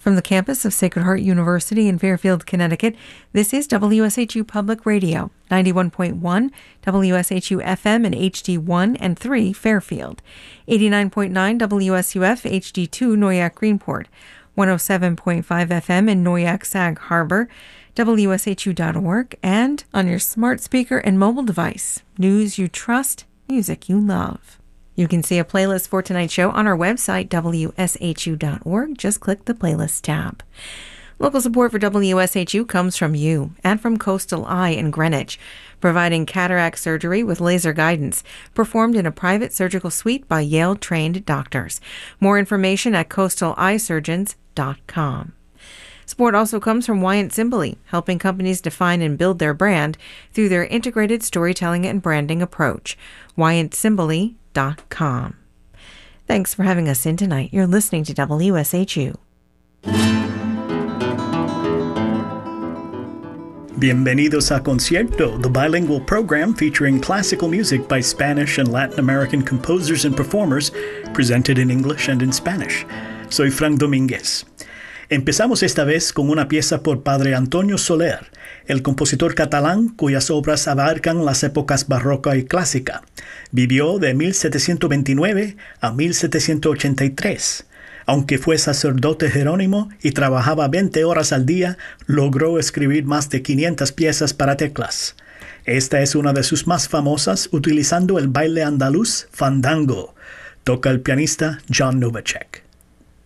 From the campus of Sacred Heart University in Fairfield, Connecticut, this is WSHU Public Radio, 91.1 WSHU FM and HD1 and 3 Fairfield, 89.9 WSUF HD2 Noyak Greenport, 107.5 FM in Noyak Sag Harbor, WSHU.org, and on your smart speaker and mobile device. News you trust, music you love. You can see a playlist for tonight's show on our website, WSHU.org. Just click the playlist tab. Local support for WSHU comes from you and from Coastal Eye in Greenwich, providing cataract surgery with laser guidance, performed in a private surgical suite by Yale-trained doctors. More information at coastaleyesurgeons.com. Support also comes from Wyant Simbali, helping companies define and build their brand through their integrated storytelling and branding approach. WyantSimbali.com. Thanks for having us in tonight. You're listening to WSHU. Bienvenidos a Concierto, the bilingual program featuring classical music by Spanish and Latin American composers and performers, presented in English and in Spanish. Soy Frank Domínguez. Empezamos esta vez con una pieza por Padre Antonio Soler, el compositor catalán cuyas obras abarcan las épocas barroca y clásica. Vivió de 1729 a 1783. Aunque fue sacerdote jerónimo y trabajaba 20 horas al día, logró escribir más de 500 piezas para teclas. Esta es una de sus más famosas utilizando el baile andaluz fandango. Toca el pianista John Novacek.